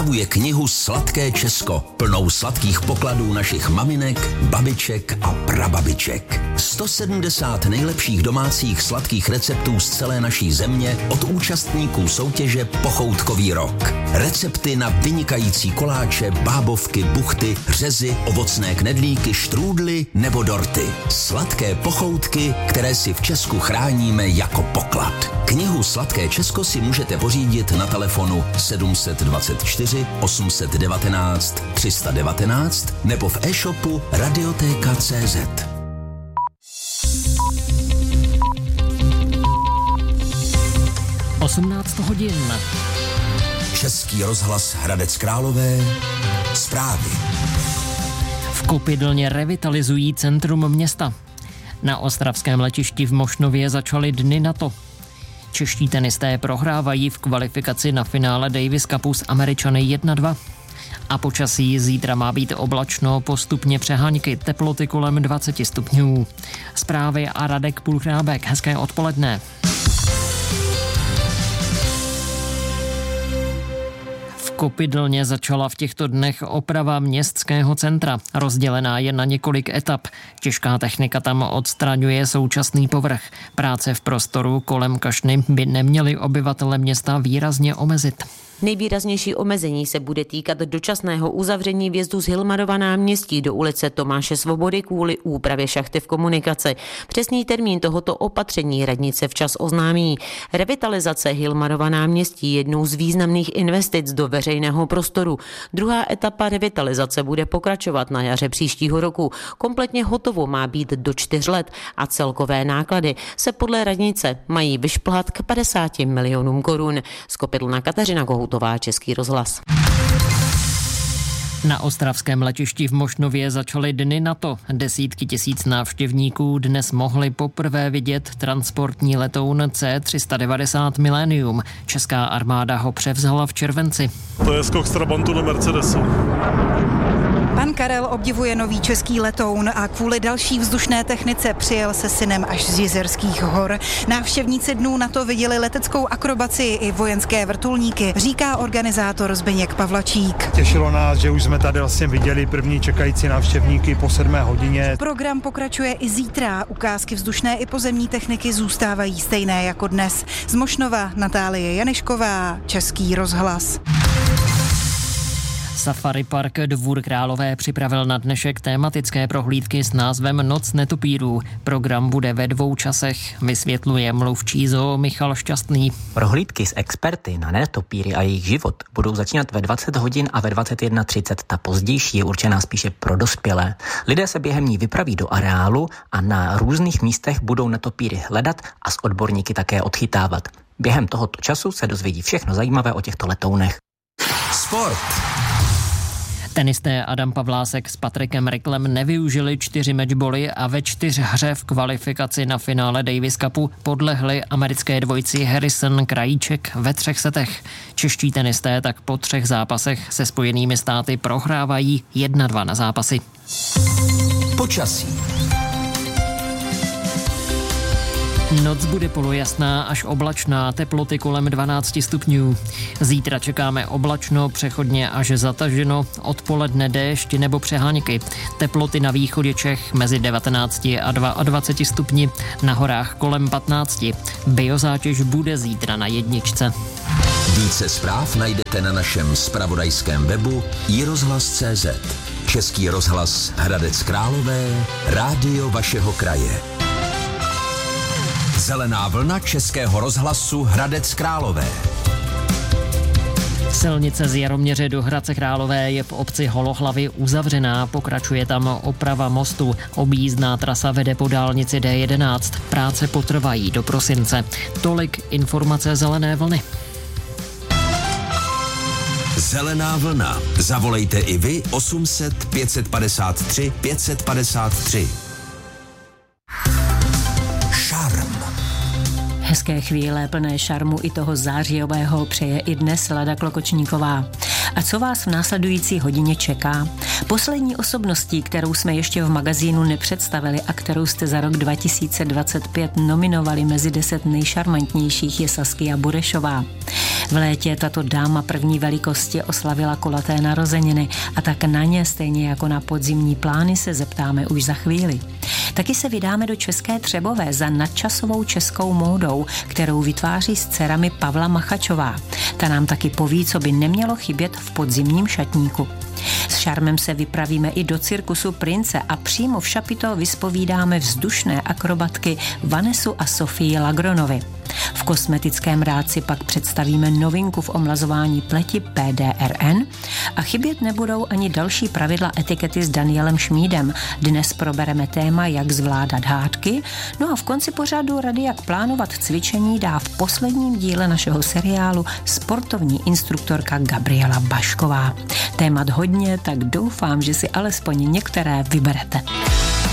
připravuje knihu Sladké Česko, plnou sladkých pokladů našich maminek, babiček a prababiček. 170 nejlepších domácích sladkých receptů z celé naší země od účastníků soutěže Pochoutkový rok. Recepty na vynikající koláče, bábovky, buchty, řezy, ovocné knedlíky, štrůdly nebo dorty. Sladké pochoutky, které si v Česku chráníme jako poklad. Knihu Sladké Česko si můžete pořídit na telefonu 724 819 319 nebo v e-shopu Radiotéka.cz. hodin. Český rozhlas Hradec Králové. Zprávy. V Kopidlně revitalizují centrum města. Na ostravském letišti v Mošnově začaly dny NATO. Čeští tenisté prohrávají v kvalifikaci na finále Davis Cupu s Američany 1-2. A počasí zítra má být oblačno, postupně přeháňky, teploty kolem 20 stupňů. Zprávy a Radek Pulchrábek. Hezké odpoledne. V Kopidlně začala v těchto dnech oprava městského centra. Rozdělená je na několik etap. Těžká technika tam odstraňuje současný povrch. Práce v prostoru kolem kašny by neměly obyvatele města výrazně omezit. Nejvýraznější omezení se bude týkat dočasného uzavření vjezdu z Hilmarova náměstí do ulice Tomáše Svobody kvůli úpravě šachty v komunikaci. Přesný termín tohoto opatření radnice včas oznámí. Revitalizace Hilmarova náměstí je jednou z významných investic do veřejného prostoru. Druhá etapa revitalizace bude pokračovat na jaře příštího roku. Kompletně hotovo má být do 4 let a celkové náklady se podle radnice mají vyšplhat k 50 milionům korun. Z Kopidlna Kateřina Kohoutová, Český rozhlas. Na ostravském letišti v Mošnově začaly dny NATO. Desítky tisíc návštěvníků dnes mohli poprvé vidět transportní letoun C-390 Millennium. Česká armáda ho převzala v červenci. To je skok z Trabantu do Mercedesu. Pan Karel obdivuje nový český letoun a kvůli další vzdušné technice přijel se synem až z Jizerských hor. Návštěvníci dnů NATO viděli leteckou akrobaci i vojenské vrtulníky, říká organizátor Zbyněk Pavlačík. Těšilo nás, že už jsme tady vlastně viděli první čekající návštěvníky po 7 hodině. Program pokračuje i zítra. Ukázky vzdušné i pozemní techniky zůstávají stejné jako dnes. Z Mošnova Natálie Janešková, Český rozhlas. Safari Park Dvůr Králové připravil na dnešek tématické prohlídky s názvem Noc netopírů. Program bude ve 2 časech, vysvětluje mluvčí zoo Michal Šťastný. Prohlídky s experty na netopíry a jejich život budou začínat ve 20 hodin a ve 21:30. Ta pozdější je určená spíše pro dospělé. Lidé se během ní vypraví do areálu a na různých místech budou netopíry hledat a s odborníky také odchytávat. Během tohoto času se dozvědí všechno zajímavé o těchto letounech. Sport. Tenisté Adam Pavlásek s Patrikem Riklem nevyužili 4 matchboly a ve 4hře v kvalifikaci na finále Davis Cupu podlehli americké dvojici Harrison Krajíček ve 3 setech. Čeští tenisté tak po 3 zápasech se Spojenými státy prohrávají 1-2 na zápasy. Počasí. Noc bude polojasná až oblačná, teploty kolem 12 stupňů. Zítra čekáme oblačno, přechodně až zataženo, odpoledne déšť nebo přeháňky. Teploty na východě Čech mezi 19 a 22 stupni, na horách kolem 15. Biozátěž bude zítra na 1. Více zpráv najdete na našem zpravodajském webu iRozhlas.cz. Český rozhlas Hradec Králové, rádio vašeho kraje. Zelená vlna Českého rozhlasu Hradec Králové. Silnice z Jaroměře do Hradce Králové je v obci Holohlavy uzavřená, pokračuje tam oprava mostu. Objízdná trasa vede po dálnici D11. Práce potrvají do prosince. Tolik informace Zelené vlny. Zelená vlna. Zavolejte i vy 800 553 553. Hezké chvíle plné šarmu i toho zářijového přeje i dnes Lada Klokočníková. A co vás v následující hodině čeká? Poslední osobností, kterou jsme ještě v magazínu nepředstavili a kterou jste za rok 2025 nominovali mezi 10 nejšarmantnějších, je Saskia Burešová. V létě tato dáma první velikosti oslavila kulaté narozeniny a tak na ně, stejně jako na podzimní plány, se zeptáme už za chvíli. Taky se vydáme do České Třebové za nadčasovou českou módou, kterou vytváří s dcerami Pavla Machačová. Ta nám taky poví, co by nemělo chybět v podzimním šatníku. S šarmem se vypravíme i do cirkusu Prince a přímo v Šapito vyspovídáme vzdušné akrobatky Vanesu a Sofii Lagronovi. V kosmetickém rádci pak představíme novinku v omlazování pleti PDRN a chybět nebudou ani další pravidla etikety s Danielem Šmídem. Dnes probereme téma, jak zvládat hádky, no a v konci pořadu rady, jak plánovat cvičení, dá v posledním díle našeho seriálu sportovní instruktorka Gabriela Bašková. Témat hodně, tak doufám, že si alespoň některé vyberete.